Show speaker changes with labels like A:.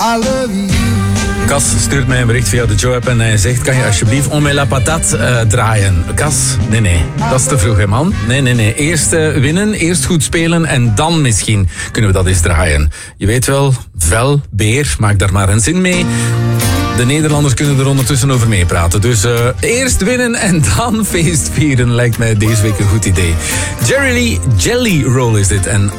A: I love you.
B: Cas stuurt mij een bericht via de Joe-app en hij zegt, kan je alsjeblieft On met la patate draaien? Cas, nee, dat is te vroeg, hè man. Nee. Eerst winnen, eerst goed spelen en dan misschien kunnen we dat eens draaien. Je weet wel, vel, beer, maak daar maar een zin mee. De Nederlanders kunnen er ondertussen over meepraten. Dus eerst winnen en dan feest vieren lijkt mij deze week een goed idee. Jerry Lee, Jelly Roll is dit en